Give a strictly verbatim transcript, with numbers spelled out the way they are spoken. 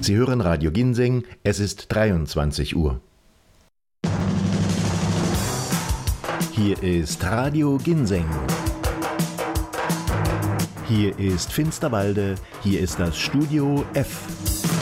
Sie hören Radio Ginseng, es ist dreiundzwanzig Uhr. Hier ist Radio Ginseng. Hier ist Finsterwalde, hier ist das Studio F.